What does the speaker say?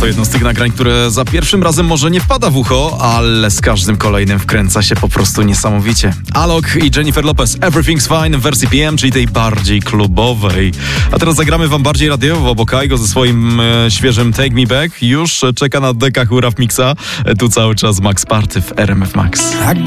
To jedno z tych nagrań, które za pierwszym razem może nie wpada w ucho, ale z każdym kolejnym wkręca się po prostu niesamowicie. Alok i Jennifer Lopez, Everything's Fine w wersji PM, czyli tej bardziej klubowej. A teraz zagramy wam bardziej radiowo, bo Kaigo ze swoim świeżym Take Me Back już czeka na dekach Hura w Mixa. Tu cały czas Max Party w RMF Max.